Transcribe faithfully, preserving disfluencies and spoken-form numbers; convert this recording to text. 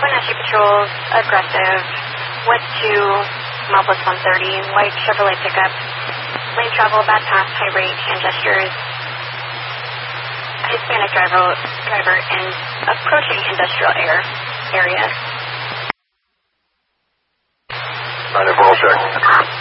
Wenatchee patrols, aggressive, went to mile plus one thirty, white Chevrolet pickup, lane travel, bad pass, high rate, hand gestures, Hispanic driver, driver in approaching industrial air area. ninety-four, check.